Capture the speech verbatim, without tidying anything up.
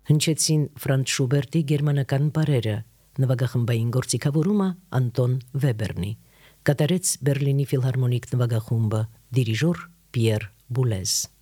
Հնչեցին Ֆրանց Շուբերտի գերմանական պարերը, նվագախմբային գործիքավորումը Անտոն Վեբերնի, կատարեց Բերլինի ֆիլհարմոնիկ նվագախումբը, դիրիժոր Պիեր Բուլեզ։